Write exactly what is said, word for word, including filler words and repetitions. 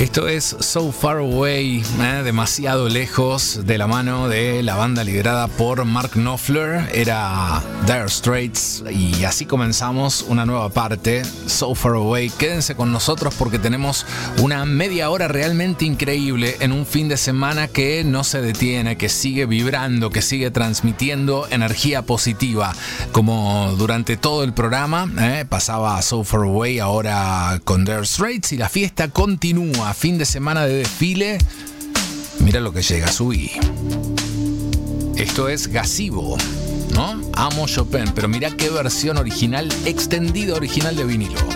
Esto es So Far Away, eh, demasiado lejos, de la mano de la banda liderada por Mark Knopfler. Era Dire Straits y así comenzamos una nueva parte, So Far Away. Quédense con nosotros porque tenemos una media hora realmente increíble en un fin de semana que no se detiene, que sigue vibrando, que sigue transmitiendo energía positiva. Como durante todo el programa, eh, pasaba So Far Away, ahora con Dire Straits y la fiesta continúa. Fin de semana de desfile. Mira lo que llega, subí. Esto es Gazebo, ¿no? Amo Chopin, pero mira qué versión original, extendida original de vinilo.